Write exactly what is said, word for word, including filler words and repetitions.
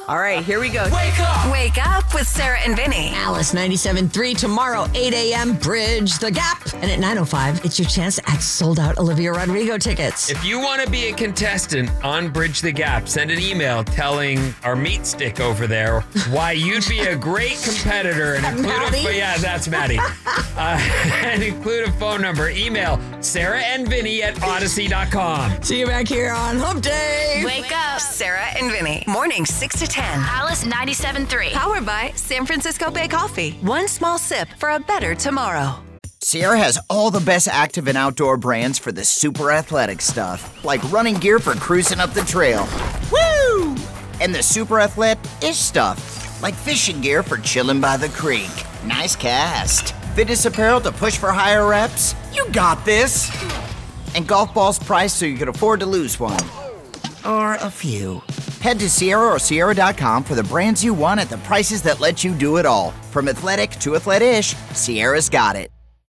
All right, here we go. Wake up! Wake up with Sarah and Vinny. Alice ninety-seven point three tomorrow, eight a.m. Bridge the Gap. And at nine oh five, it's your chance at sold-out Olivia Rodrigo tickets. If you want to be a contestant on Bridge the Gap, send an email telling our meat stick over there why you'd be a great competitor and include Maddie? a yeah, that's Maddie. uh, and include a phone number. Email Sarah and Vinny at Odyssey dot com. See you back here on Hump Day. Wake up, Sarah and Vinny. Morning six to ten. Alice ninety-seven point three. Powered by San Francisco Bay Coffee. One small sip for a better tomorrow. Sierra has all the best active and outdoor brands for the super athletic stuff, like running gear for cruising up the trail. Woo! And the super athletic-ish stuff, like fishing gear for chilling by the creek. Nice cast. Fitness apparel to push for higher reps. You got this. And golf balls priced so you can afford to lose one. Or a few. Head to Sierra or Sierra dot com for the brands you want at the prices that let you do it all. From athletic to athletic-ish, Sierra's got it.